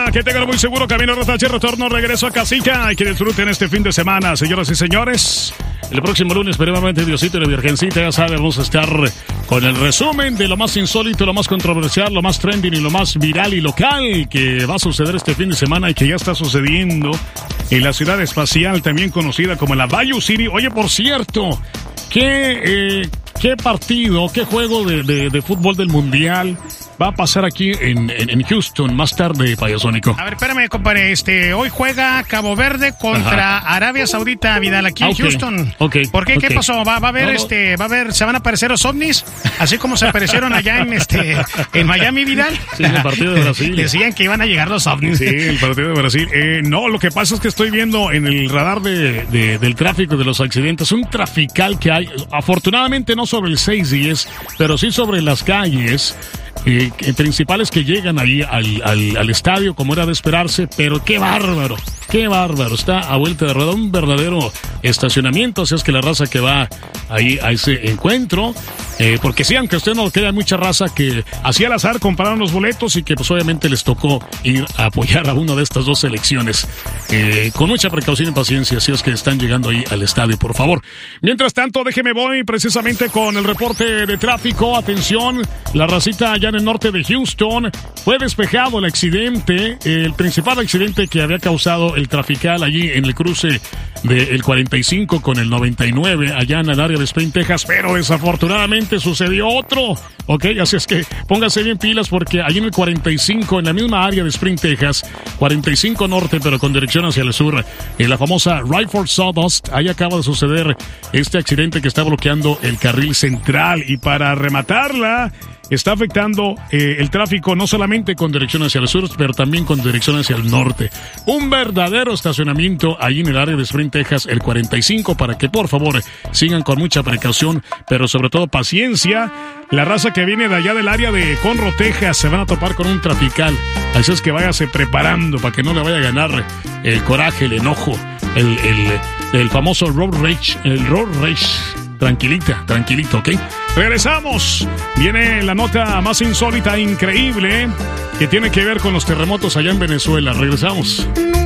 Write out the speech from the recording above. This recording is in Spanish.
Venga, que tengan muy seguro camino Retache, retorno, regreso a casita y que disfruten este fin de semana, señoras y señores. El próximo lunes, primeramente, Diosito y la Virgencita, ya saben, vamos a estar con el resumen de lo más insólito, lo más controversial, lo más trending y lo más viral y local que va a suceder este fin de semana y que ya está sucediendo en la ciudad espacial, también conocida como la Bayou City. Oye, por cierto, ¿qué partido, qué juego de fútbol del Mundial va a pasar aquí en Houston más tarde, Payasónico? A ver, espérame, compadre. Hoy juega Cabo Verde contra Arabia Saudita, Vidal, aquí en Houston. ¿Por qué? ¿Qué pasó? ¿Va a haber, se van a aparecer los ovnis? Así como se aparecieron allá en Miami, Vidal. Sí, en el partido de Brasil. Decían que iban a llegar los ovnis. Sí, el partido de Brasil. No, lo que pasa es que estoy viendo en el radar del tráfico, de los accidentes, un trafical que hay, afortunadamente no sobre el 610, pero sí sobre las calles principales que llegan ahí al estadio, como era de esperarse, pero qué bárbaro, está a vuelta de rueda, un verdadero estacionamiento, así es que la raza que va ahí a ese encuentro, porque sí, aunque usted no lo crea, hay mucha raza que hacía al azar compraron los boletos y que pues obviamente les tocó ir a apoyar a una de estas dos selecciones, con mucha precaución y paciencia, así es que están llegando ahí al estadio, por favor. Mientras tanto, voy precisamente con el reporte de tráfico. Atención, la racita allá en el norte de Houston, fue despejado el accidente, el principal accidente que había causado el trafical allí en el cruce del 45 con el 99, allá en el área de Spring, Texas, pero desafortunadamente sucedió otro, así es que póngase bien pilas porque allí en el 45, en la misma área de Spring, Texas, 45 norte, pero con dirección hacia el sur, en la famosa Rayford Sawdust, ahí acaba de suceder este accidente que está bloqueando el carril central y para rematarla, está afectando el tráfico no solamente con dirección hacia el sur, pero también con dirección hacia el norte. Un verdadero estacionamiento ahí en el área de Spring, Texas, el 45, para que por favor sigan con mucha precaución, pero sobre todo paciencia. La raza que viene de allá del área de Conroe, Texas, se van a topar con un trafical. Así es que váyase preparando para que no le vaya a ganar el coraje, el enojo, el famoso road rage, Tranquilito, ¿ok? Regresamos. Viene la nota más insólita, increíble, que tiene que ver con los terremotos allá en Venezuela. Regresamos.